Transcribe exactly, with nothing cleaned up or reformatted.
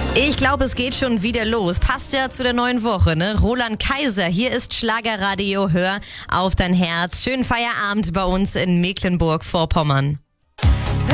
Ich glaube, es geht schon wieder los. Passt ja zu der neuen Woche, ne? Roland Kaiser, hier ist Schlagerradio. Hör auf dein Herz. Schönen Feierabend bei uns in Mecklenburg-Vorpommern.